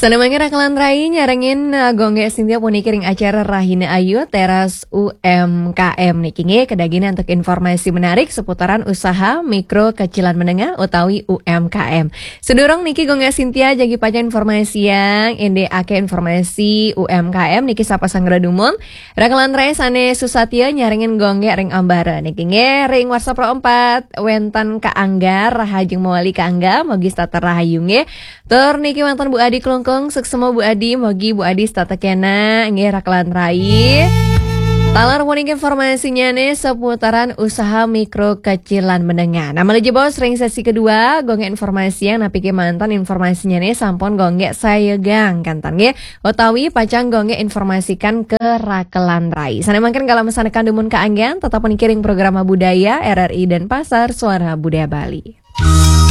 Sana mangira kelan rai nyarengin gongge Sintia puni kiring acara Rahina Ayu teras UMKM nih kinge kedagina untuk informasi menarik seputaran usaha mikro kecilan menengah utawi UMKM. Sedurung niki gongge Sintia jagi paca informasi yang ende ake informasi UMKM niki sapa sangra dumon. Rakalan rai sane Susatya nyarengin gongge ring ambara nih kinge ring WhatsApp pro 4 wentan ka Anggar rahajeng mawali ka Angga mogi stata rahayunge. Tur niki mantan Bu Adi Klungkung seksemo Bu Adi mogi Bu Adi stata kena nggih raklan rai. Talar warning informasinya nih seputaran usaha mikro kecilan menengah. Nama leje bos ring sesi kedua gongge informasi yang napike mantan informasinya nih sampun gongge saya gang kantan nggih utawi pacang gongge informasikan ke rakelan rai. Sana mangken kalau mesanekan dumun ka anggen tetap menikiring program budaya RRI dan Pasar Suara Budaya Bali.